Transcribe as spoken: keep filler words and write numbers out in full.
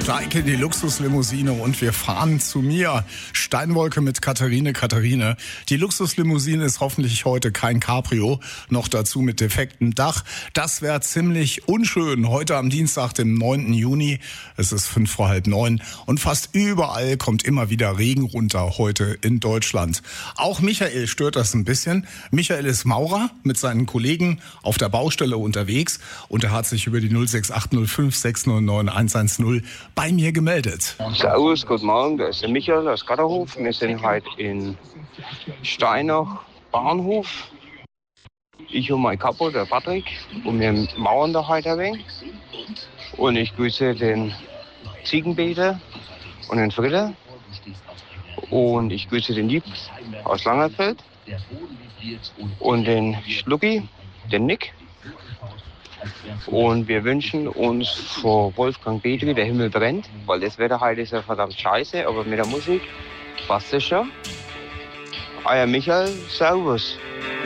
Steige in die Luxuslimousine und wir fahren zu mir. Steinwolke mit Katharine. Katharine, die Luxuslimousine ist hoffentlich heute kein Cabrio, noch dazu mit defektem Dach. Das wäre ziemlich unschön. Heute am Dienstag, dem neunten Juni, es ist fünf vor halb neun und fast überall kommt immer wieder Regen runter heute in Deutschland. Auch Michael stört das ein bisschen. Michael ist Maurer mit seinen Kollegen auf der Baustelle unterwegs und er hat sich über die null sechs acht null fünf sechs neun neun eins eins null bei mir gemeldet. Servus, guten Morgen, da ist der Michael aus Gatterhof. Wir sind heute in Steinach Bahnhof. Ich und mein Kapo, der Patrick, und wir mauern da heute ein wenig. Und ich grüße den Ziegenpeter und den Frieder. Und ich grüße den Lieb aus Langerfeld. Und den Schlucki, den Nick. Und wir wünschen uns vor Wolfgang Petri, der Himmel brennt, weil das Wetter heute ist ja verdammt scheiße, aber mit der Musik passt es schon. Euer Michael, servus.